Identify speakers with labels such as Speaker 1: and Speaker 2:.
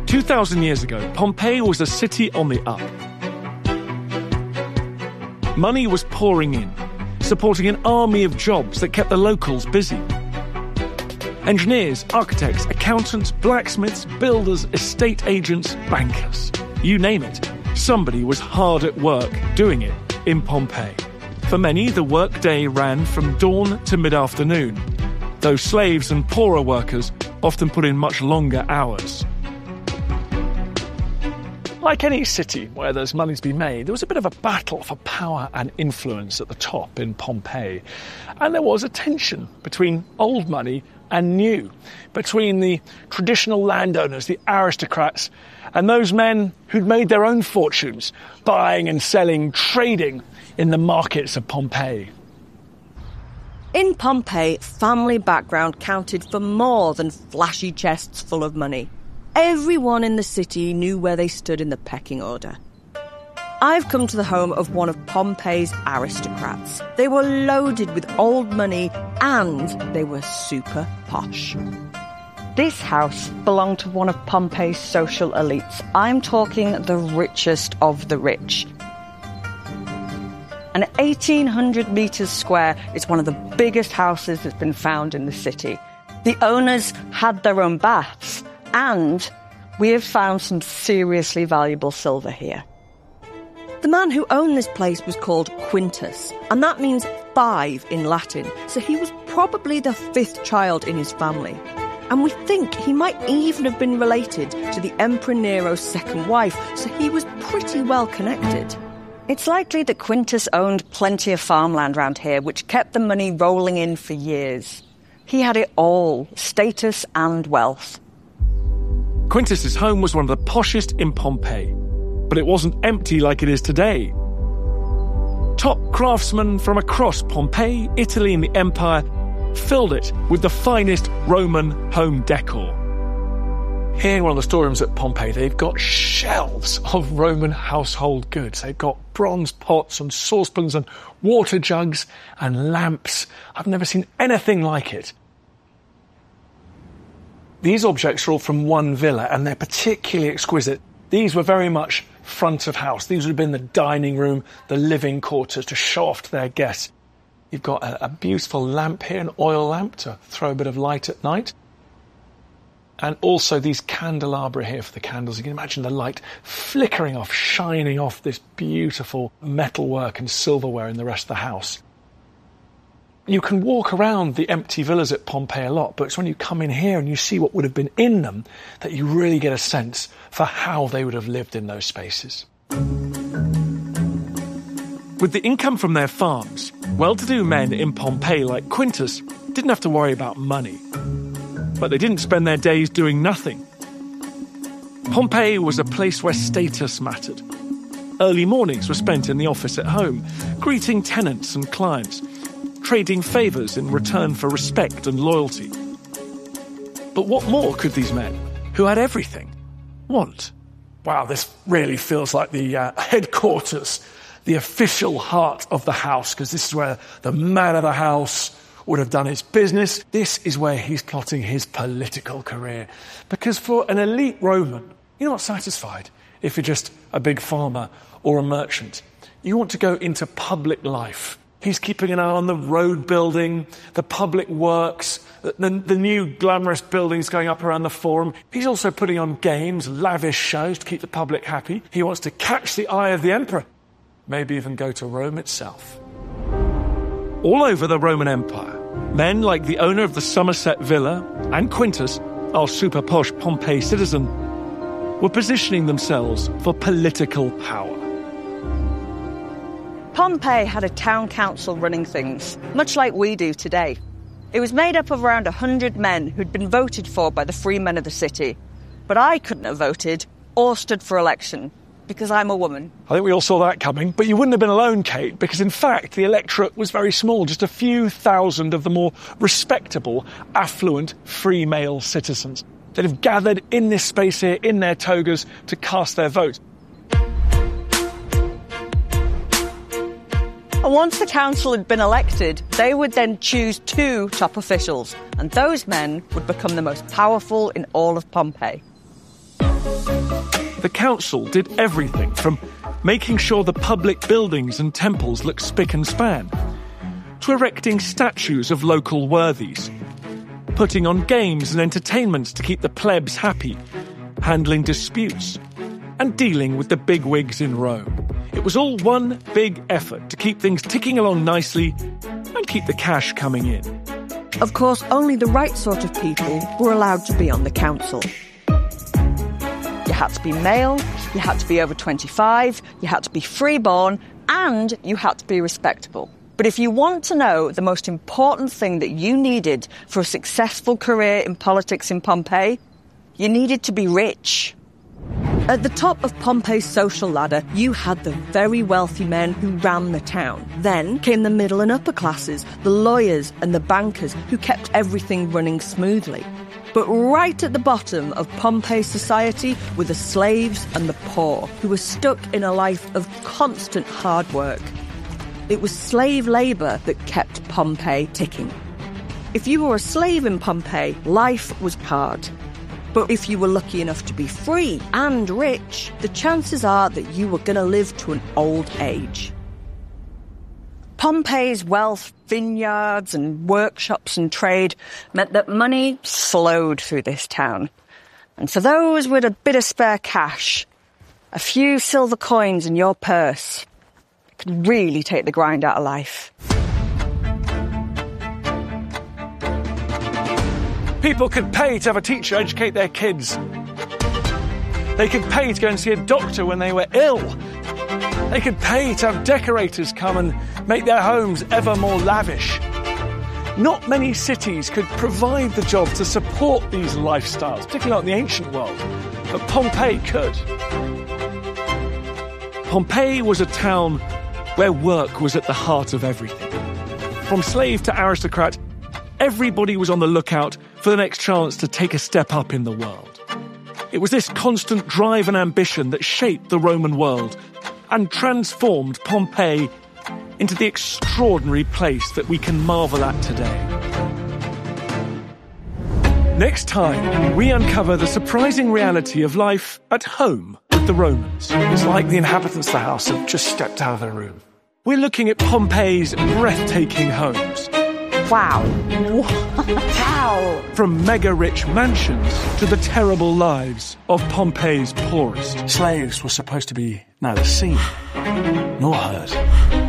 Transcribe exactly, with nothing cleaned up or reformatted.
Speaker 1: two thousand years ago, Pompeii was a city on the up. Money was pouring in, supporting an army of jobs that kept the locals busy. Engineers, architects, accountants, blacksmiths, builders, estate agents, bankers. You name it, somebody was hard at work doing it in Pompeii. For many, the workday ran from dawn to mid-afternoon, though slaves and poorer workers often put in much longer hours. Like any city where there's money to be made, there was a bit of a battle for power and influence at the top in Pompeii. And there was a tension between old money and new, between the traditional landowners, the aristocrats, and those men who'd made their own fortunes buying and selling, trading in the markets of Pompeii.
Speaker 2: In Pompeii, family background counted for more than flashy chests full of money. Everyone in the city knew where they stood in the pecking order. I've come to the home of one of Pompeii's aristocrats. They were loaded with old money and they were super posh. This house belonged to one of Pompeii's social elites. I'm talking the richest of the rich. And eighteen hundred metres square is one of the biggest houses that's been found in the city. The owners had their own baths, and we have found some seriously valuable silver here. The man who owned this place was called Quintus, and that means five in Latin, so he was probably the fifth child in his family. And we think he might even have been related to the Emperor Nero's second wife, so he was pretty well connected. It's likely that Quintus owned plenty of farmland around here, which kept the money rolling in for years. He had it all, status and wealth.
Speaker 1: Quintus's home was one of the poshest in Pompeii, but it wasn't empty like it is today. Top craftsmen from across Pompeii, Italy and the Empire filled it with the finest Roman home decor. Here in one of the storerooms at Pompeii, they've got shelves of Roman household goods. They've got bronze pots and saucepans and water jugs and lamps. I've never seen anything like it. These objects are all from one villa, and they're particularly exquisite. These were very much front of house. These would have been the dining room, the living quarters, to show off to their guests. You've got a, a beautiful lamp here, an oil lamp to throw a bit of light at night. And also these candelabra here for the candles. You can imagine the light flickering off, shining off this beautiful metalwork and silverware in the rest of the house. You can walk around the empty villas at Pompeii a lot, but it's when you come in here and you see what would have been in them that you really get a sense for how they would have lived in those spaces. With the income from their farms, well-to-do men in Pompeii like Quintus didn't have to worry about money. But they didn't spend their days doing nothing. Pompeii was a place where status mattered. Early mornings were spent in the office at home, greeting tenants and clients, trading favours in return for respect and loyalty. But what more could these men, who had everything, want? Wow, this really feels like the uh, headquarters, the official heart of the house, because this is where the man of the house would have done his business. This is where he's plotting his political career. Because for an elite Roman, you're not satisfied if you're just a big farmer or a merchant. You want to go into public life. He's keeping an eye on the road building, the public works, the, the new glamorous buildings going up around the Forum. He's also putting on games, lavish shows to keep the public happy. He wants to catch the eye of the emperor, maybe even go to Rome itself. All over the Roman Empire, men like the owner of the Somerset Villa and Quintus, our super posh Pompeii citizen, were positioning themselves for political power.
Speaker 2: Pompeii had a town council running things, much like we do today. It was made up of around one hundred men who'd been voted for by the free men of the city. But I couldn't have voted or stood for election, because I'm a woman.
Speaker 1: I think we all saw that coming, but you wouldn't have been alone, Kate, because in fact the electorate was very small, just a few thousand of the more respectable, affluent, free male citizens. They'd have gathered in this space here, in their togas, to cast their vote.
Speaker 2: And once the council had been elected, they would then choose two top officials, and those men would become the most powerful in all of Pompeii.
Speaker 1: The council did everything from making sure the public buildings and temples looked spick and span, to erecting statues of local worthies, putting on games and entertainments to keep the plebs happy, handling disputes, and dealing with the bigwigs in Rome. It was all one big effort to keep things ticking along nicely and keep the cash coming in.
Speaker 2: Of course, only the right sort of people were allowed to be on the council. You had to be male, you had to be over twenty-five, you had to be freeborn, and you had to be respectable. But if you want to know the most important thing that you needed for a successful career in politics in Pompeii, you needed to be rich. At the top of Pompeii's social ladder, you had the very wealthy men who ran the town. Then came the middle and upper classes, the lawyers and the bankers who kept everything running smoothly. But right at the bottom of Pompeii's society were the slaves and the poor, who were stuck in a life of constant hard work. It was slave labour that kept Pompeii ticking. If you were a slave in Pompeii, life was hard. But if you were lucky enough to be free and rich, the chances are that you were going to live to an old age. Pompeii's wealth, vineyards and workshops and trade meant that money flowed through this town. And for those with a bit of spare cash, a few silver coins in your purse could really take the grind out of life.
Speaker 1: People could pay to have a teacher educate their kids. They could pay to go and see a doctor when they were ill. They could pay to have decorators come and make their homes ever more lavish. Not many cities could provide the job to support these lifestyles, particularly not in the ancient world, but Pompeii could. Pompeii was a town where work was at the heart of everything. From slave to aristocrat, everybody was on the lookout for the next chance to take a step up in the world. It was this constant drive and ambition that shaped the Roman world and transformed Pompeii into the extraordinary place that we can marvel at today. Next time, we uncover the surprising reality of life at home with the Romans. It's like the inhabitants of the house have just stepped out of their room. We're looking at Pompeii's breathtaking homes.
Speaker 2: Wow. Wow.
Speaker 1: From mega-rich mansions to the terrible lives of Pompeii's poorest.
Speaker 3: Slaves were supposed to be neither seen nor heard.